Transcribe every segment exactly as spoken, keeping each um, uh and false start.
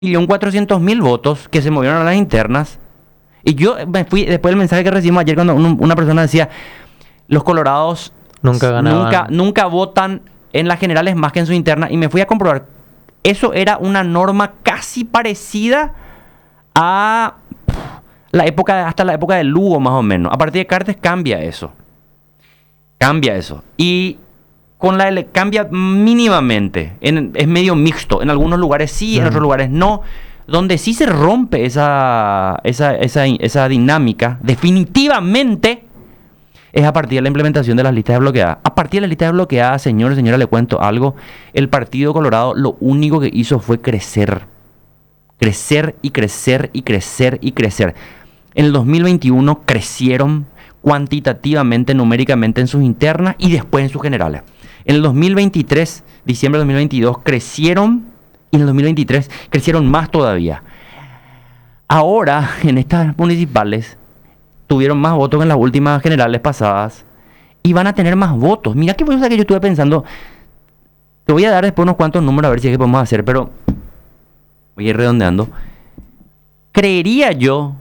un cuatrocientos mil votos que se movieron a las internas. Y yo me fui, después del mensaje que recibimos ayer, cuando un- una persona decía, los colorados Nunca ganaban. nunca, nunca votan en las generales más que en su interna. Y me fui a comprobar. Eso era una norma casi parecida a la época, hasta la época de Lugo, más o menos. A partir de Cartes cambia eso. Cambia eso. Y con la ele- cambia mínimamente. En- es medio mixto. En algunos lugares sí, en Mm. otros lugares no. Donde sí se rompe esa, esa, esa, esa dinámica, definitivamente, es a partir de la implementación de las listas de bloqueadas. A partir de las listas de bloqueadas, señores, señora, le cuento algo. El Partido Colorado lo único que hizo fue crecer. Crecer y crecer y crecer y crecer. En el dos mil veintiuno crecieron cuantitativamente, numéricamente en sus internas y después en sus generales. En el dos mil veintitrés, diciembre de dos mil veintidós, crecieron y en el dos mil veintitrés crecieron más todavía. Ahora, en estas municipales, tuvieron más votos que en las últimas generales pasadas y van a tener más votos. Mira qué cosa que yo estuve pensando. Te voy a dar después unos cuantos números a ver si es que podemos hacer, pero voy a ir redondeando. Creería yo.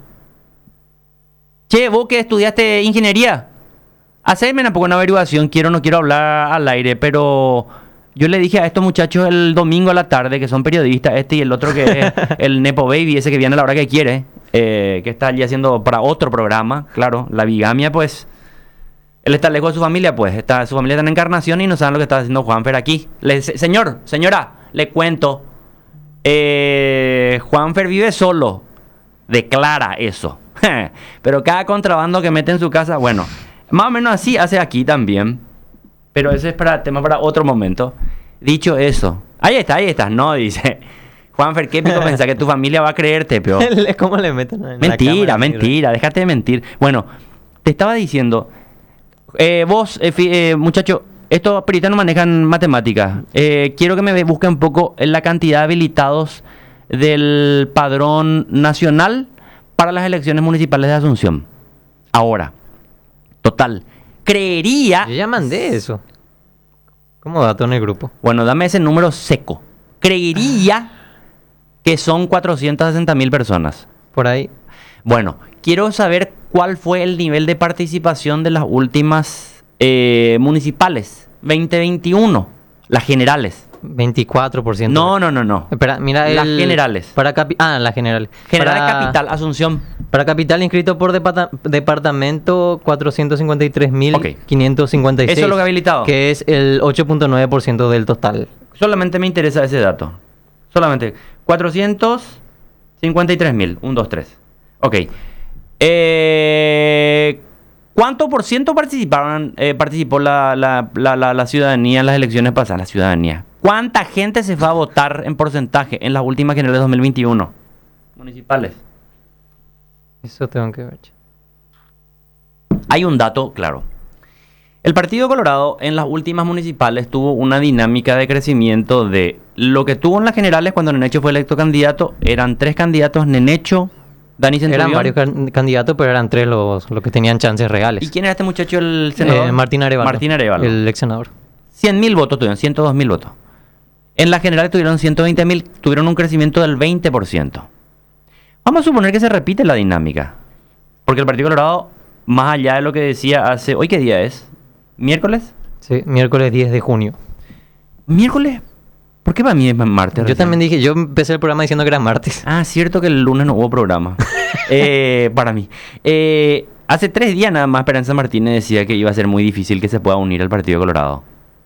Che, vos que estudiaste ingeniería, haceme un poco una averiguación. Quiero, no quiero hablar al aire, pero yo le dije a estos muchachos el domingo a la tarde, que son periodistas, este y el otro que es el Nepo Baby, ese que viene a la hora que quiere, eh, que está allí haciendo para otro programa, claro, la bigamia, pues. Él está lejos de su familia, pues. Está, su familia está en Encarnación y no saben lo que está haciendo Juanfer aquí. Le, se- señor, señora, le cuento. Eh, Juanfer vive solo. Declara eso. Pero cada contrabando que mete en su casa, bueno, más o menos así hace aquí también. Pero ese es para tema para otro momento. Dicho eso, ahí está, ahí está. No, dice Juanfer, ¿qué pico pensás que tu familia va a creerte, peor? ¿Cómo le meten en la Mentira, cámara? mentira, déjate de mentir. Bueno, te estaba diciendo, eh, vos, eh, fi- eh, muchacho, estos periodistas no manejan matemáticas. Eh, quiero que me ve- busque un poco en la cantidad de habilitados del padrón nacional para las elecciones municipales de Asunción. Ahora, total, creería... Yo ya mandé eso. ¿Cómo dato en el grupo? Bueno, dame ese número seco. Creería que son cuatrocientas sesenta mil personas. Por ahí. Bueno, quiero saber cuál fue el nivel de participación de las últimas eh, municipales veinte veintiuno, las generales. veinticuatro por ciento. No, no, no, no. Espera, mira Las el... generales. Para capi- ah, las generales. Generales para... Capital, Asunción. Para capital inscrito por depata- departamento cuatrocientos cincuenta y tres mil quinientos cincuenta y seis. Eso es lo que ha habilitado. Que es el ocho punto nueve por ciento del total. Solamente me interesa ese dato. Solamente. cuatrocientos cincuenta y tres mil. uno, dos, tres. Ok. Eh, ¿Cuánto por ciento participaron, eh, participó la, la, la, la, la ciudadanía en las elecciones pasadas? La ciudadanía. ¿Cuánta gente se fue a votar en porcentaje en las últimas generales de dos mil veintiuno? Municipales. Eso tengo que ver. Hay un dato claro. El Partido Colorado en las últimas municipales tuvo una dinámica de crecimiento de lo que tuvo en las generales cuando Nenecho fue electo candidato. Eran tres candidatos, Nenecho, Dani Centurión. Eran varios can- candidatos, pero eran tres los, los que tenían chances reales. ¿Y quién era este muchacho, el senador? Eh, Martín Arevalo. Martín Arevalo. El ex senador. cien mil votos tuvieron, ciento dos mil votos. En las generales tuvieron ciento veinte mil, tuvieron un crecimiento del veinte por ciento. Vamos a suponer que se repite la dinámica. Porque el Partido Colorado, más allá de lo que decía hace... ¿Hoy qué día es? ¿Miércoles? Sí, miércoles diez de junio. ¿Miércoles? ¿Por qué para mí es martes? Yo recién? también dije, yo empecé el programa diciendo que era martes. Ah, cierto que el lunes no hubo programa. eh, para mí. Eh, hace tres días nada más Esperanza Martínez decía que iba a ser muy difícil que se pueda unir al Partido Colorado.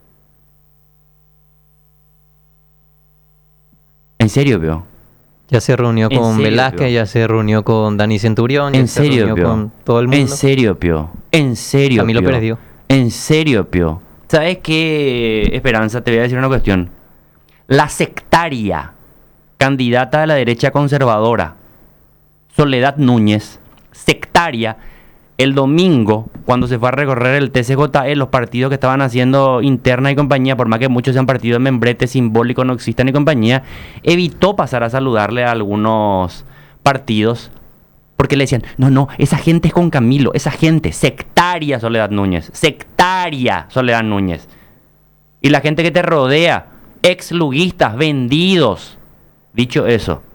En serio, veo. Ya se reunió ¿En con serio, Velázquez, Pio? ya se reunió con Dani Centurión, ya En se serio, reunió Pio. con todo el mundo. En serio, Pio. En serio, Camilo Pio. Pérez dio. En serio, Pio. ¿Sabes qué, Esperanza? Te voy a decir una cuestión. La sectaria candidata de la derecha conservadora, Soledad Núñez, sectaria, el domingo, cuando se fue a recorrer el T C J E, los partidos que estaban haciendo interna y compañía, por más que muchos sean partidos de membrete simbólico, no existan y compañía, evitó pasar a saludarle a algunos partidos, porque le decían, no, no, esa gente es con Camilo, esa gente, sectaria Soledad Núñez, sectaria Soledad Núñez. Y la gente que te rodea, ex luguistas, vendidos. Dicho eso,